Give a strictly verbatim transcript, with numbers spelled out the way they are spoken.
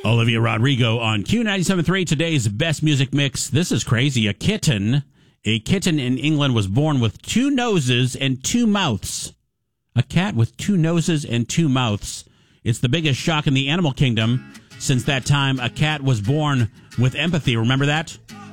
Olivia Rodrigo on Q ninety-seven point three, today's best music mix. This is crazy. A kitten, a kitten in England was born with two noses and two mouths. A cat with two noses and two mouths. It's the biggest shock in the animal kingdom. Since that time, a cat was born with empathy. Remember that?